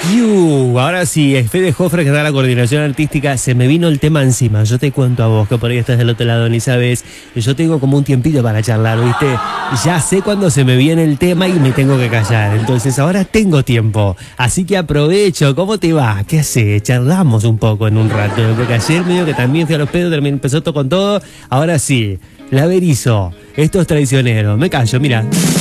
Ahora sí, Fede Jofre, que da la coordinación artística, se me vino el tema encima. Yo te cuento a vos, que por ahí estás del otro lado, ni sabes. Yo tengo como un tiempito para charlar, ¿viste? Ya sé cuando se me viene el tema y me tengo que callar. Entonces ahora tengo tiempo. Así que aprovecho. ¿Cómo te va? ¿Qué haces? Charlamos un poco en un rato. Porque ayer medio que también fui a los pedos, empezó todo con todo. Ahora sí, la Berizo. Esto es traicionero. Me callo, mira.